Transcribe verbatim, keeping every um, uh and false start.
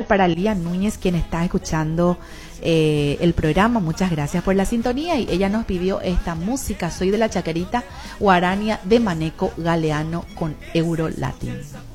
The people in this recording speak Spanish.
para Lía Núñez, quien está escuchando eh, el programa. Muchas gracias por la sintonía. Y ella nos pidió esta música, Soy de la Chacarita, Guarania de Maneco Galeano con Euro Latin.